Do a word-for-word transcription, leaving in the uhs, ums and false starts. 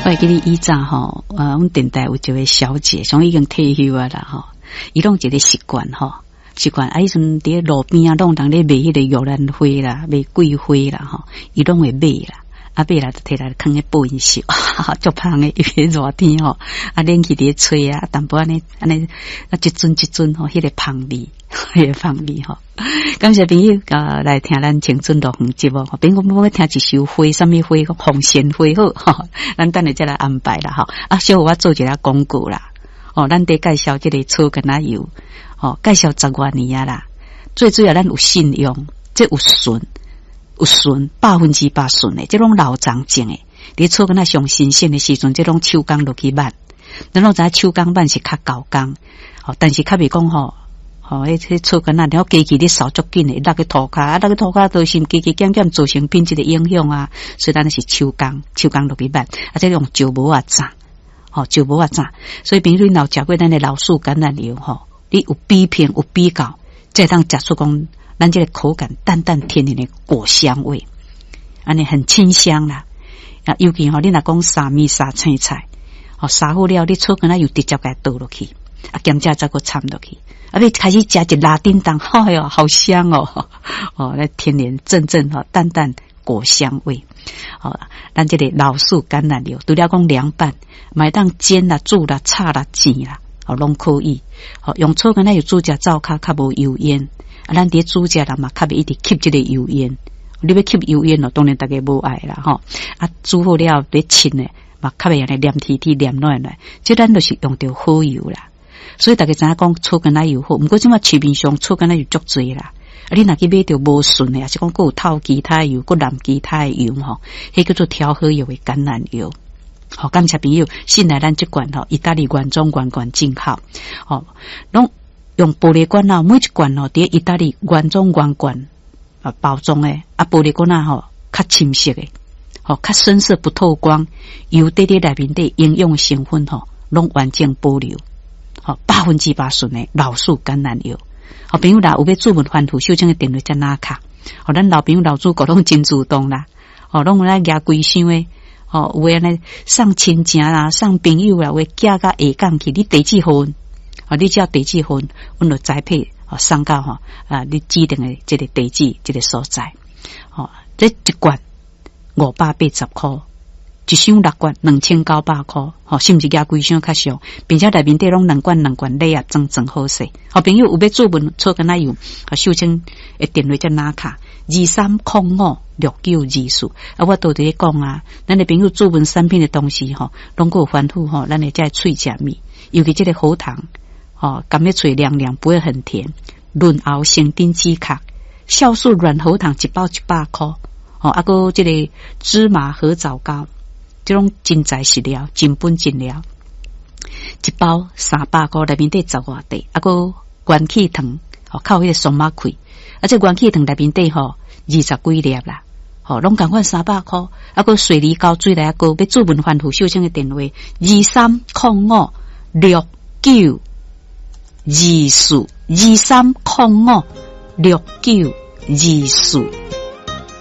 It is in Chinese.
我会记得以前吼，呃，阮电台有一位小姐，像已经退休啊啦吼，伊拢一个习惯吼，习惯啊，迄阵伫路边啊，拢人咧卖迄个玉兰花啦，卖桂花啦吼，伊拢会买啦。啊，买来就摕来放喺保温室，哈，足香诶！因为热天吼，啊，冷气伫吹啊，淡薄安尼安尼，啊，一尊一尊吼，迄个香味，迄个香味吼。感谢朋友啊，来听咱青春乐园节目。朋友我要听一首花，什么花？红线花好，吼，咱等下再来安排啦，吼。啊，小我做一下广告啦。哦，咱得介绍这个草根仔油，哦，介绍十多年啊啦。最主要咱有信用，这有纯。有纯百分之百纯诶，这种老长种诶，你草根仔上新鲜诶时阵，这种手工落去挽，咱拢知手工挽是较高工，哦，但是较袂讲吼，吼，迄迄草根仔，然后机器咧扫足紧诶，落去涂骹，啊，落去涂骹都是机器渐渐造成品质的影响啊，所以咱是手工，手工落去挽，啊，这用石磨啊炸，吼，石磨啊炸，所以平时老食过咱诶老树橄榄油吼，你有比拼有比较，再当食出讲。咱这个口感淡淡甜甜的果香味，安尼很清香啦。啊，尤其吼，你若讲沙米沙青菜，哦，沙好了，你草根仔又直接给它倒落去，啊，咸酱再给掺落去，啊，你开始加一拉丁当，哎哟，好香哦，哦，那甜甜正正哈，淡淡果香味，哦，咱这个老树橄榄油，除了讲凉拌，买当煎啦、煮啦、炒啦、煎啦，哦，拢可以。哦，用草根仔油煮只灶骹较无油烟。啊，咱伫煮食啦嘛，较袂一直吸这个油烟。你要吸油烟咯，当然大家无爱啦吼。啊，煮好了别清诶，嘛较袂安尼黏贴贴、黏软软。即咱就是用到好油啦。所以大家知影讲草根仔油好，毋过即马市面上草根仔油足侪啦。啊，你若去买着无纯诶，还是讲佫有透其他油、佫染其他诶油吼，迄叫做调和油诶橄榄油。好，感谢朋友，信来咱即罐吼，意大利罐装罐罐进口，哦，拢。用玻璃罐啊，每一罐哦，伫意大利原装原罐啊包装诶，啊玻璃罐啊吼，较深色诶，吼较深色不透光，油滴滴内面的营养成分吼，拢完整保留，吼百分之百纯诶老树橄榄油。好朋友啦，有要注文反复修正诶电话在哪卡？吼，咱老朋友老主顾拢真主动啦，吼拢来举规箱诶，吼有诶安尼送亲情啦，送朋友啦，为寄到下港去，你地址好。啊，你只要地址分，阮就栽培啊送到吼啊，你指定的这个地址这个所在，哦，这一罐五百八十块，一箱六罐两千九百块，吼，是毋是加规箱较俗？并且内面底拢两罐两罐礼啊，真真好势。好朋友有要做文草根仔油啊，秀清诶电话在哪卡？二三空五六九二四啊，我都伫讲啊，咱的朋友做文产品的东西吼，拢够反复吼，咱的在喙食米，尤其这个喉糖。哦，甘咩脆凉凉，不会很甜。润喉生丁鸡卡，酵素软喉糖一包一百块。哦，啊个这个芝麻和枣糕，这种真材实料、真本真料，一包三百块，内面底十外块。啊个元气糖，哦靠迄个松马开，啊这元气糖内面底吼二十几粒啦。哦，拢共款三百块。啊个水梨膏水来个要做文反复修正的电话二三零五六九。二四二三零五六九二四。